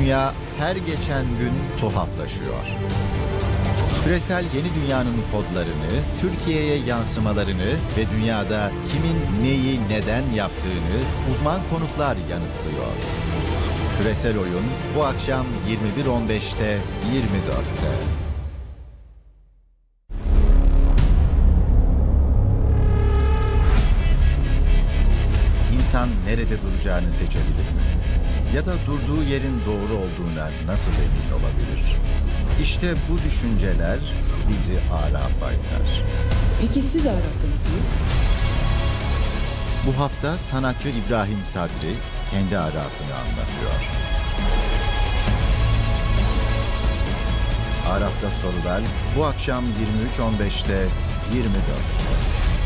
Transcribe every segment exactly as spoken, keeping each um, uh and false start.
Dünya her geçen gün tuhaflaşıyor. Küresel yeni dünyanın kodlarını, Türkiye'ye yansımalarını ve dünyada kimin neyi neden yaptığını uzman konuklar yanıtlıyor. Küresel Oyun bu akşam yirmi bir on beşte yirmi dörtte. İnsan nerede duracağını seçebilir mi? Ya da durduğu yerin doğru olduğuna nasıl emin olabilir? İşte bu düşünceler bizi Araf'a iter. Peki siz Araf'ta mısınız? Bu hafta sanatçı İbrahim Sadri kendi Araf'ını anlatıyor. Araf'ta sorular bu akşam yirmi üç on beşte yirmi dörtte.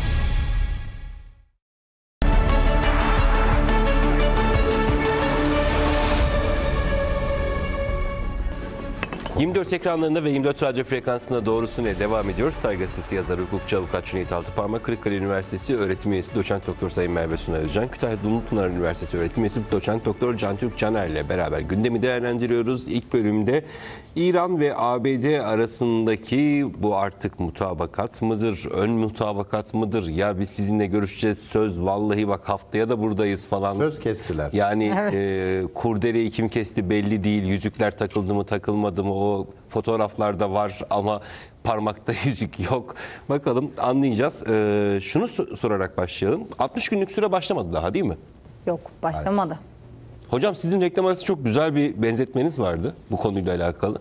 yirmi dört ekranlarında ve yirmi dört radyo frekansında Doğrusu Ne devam ediyoruz. Star Gazetesi yazarı, hukukçu, avukat Cüneyt Altıparmak, Kırıkkale Üniversitesi öğretim üyesi Doçent Doktor Sayın Merve Sunay Özcan, Kütahya Dumlupınar Üniversitesi öğretim üyesi Doçent Doktor Cantürk Caner ile beraber gündemi değerlendiriyoruz. İlk bölümde İran ve A B D arasındaki bu artık mutabakat mıdır, ön mutabakat mıdır? Ya biz sizinle görüşeceğiz, söz vallahi bak haftaya da buradayız falan. Söz kestiler. Yani Evet. e, kurdeleyi kim kesti belli değil, yüzükler takıldı mı takılmadı mı o fotoğraflarda var ama parmakta yüzük yok. Bakalım anlayacağız. Ee, şunu so- sorarak başlayalım. altmış günlük süre başlamadı daha değil mi? Yok, başlamadı. Hocam sizin reklam arası çok güzel bir benzetmeniz vardı bu konuyla alakalı.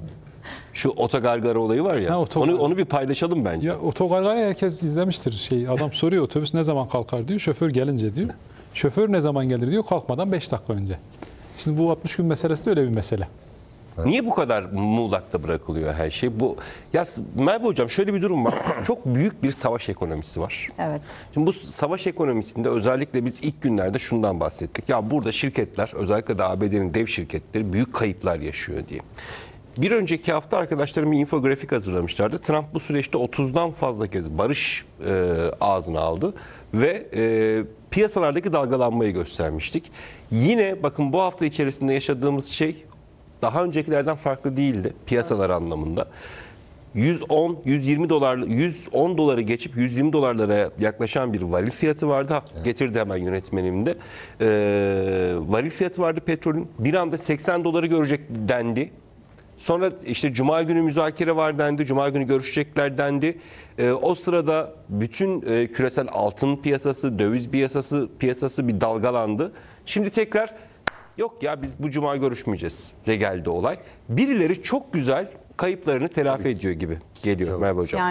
Şu otogargara olayı var ya. Ha, otogar- onu onu bir paylaşalım bence. Ya otogarları herkes izlemiştir. Şey adam soruyor otobüs ne zaman kalkar diyor. Şoför gelince diyor. Şoför ne zaman gelir diyor. Kalkmadan beş dakika önce. Şimdi bu altmış gün meselesi de öyle bir mesele. Niye bu kadar muğlakta bırakılıyor her şey? Bu ya Merve hocam şöyle bir durum var. Çok büyük bir savaş ekonomisi var. Evet. Şimdi bu savaş ekonomisinde özellikle biz ilk günlerde şundan bahsettik. Ya burada şirketler, özellikle de A B D'nin dev şirketleri büyük kayıplar yaşıyor diye. Bir önceki hafta arkadaşlarım bir infografik hazırlamışlardı. Trump bu süreçte otuzdan fazla kez barış e, ağzına aldı ve e, piyasalardaki dalgalanmayı göstermiştik. Yine bakın bu hafta içerisinde yaşadığımız şey daha öncekilerden farklı değildi piyasalar anlamında. yüz on yüz yirmi dolar yüz on doları geçip yüz yirmi dolarlara yaklaşan bir varil fiyatı vardı. Ha, getirdi hemen yönetmenim de. Ee, varil fiyatı vardı petrolün. Bir anda seksen doları görecek dendi. Sonra işte Cuma günü müzakere var dendi. Cuma günü görüşecekler dendi. Ee, o sırada bütün e, küresel altın piyasası, döviz piyasası piyasası bir dalgalandı. Şimdi tekrar yok ya biz bu Cuma görüşmeyeceğiz de geldi olay. Birileri çok güzel kayıplarını telafi ediyor gibi geliyor Merve hocam. Yani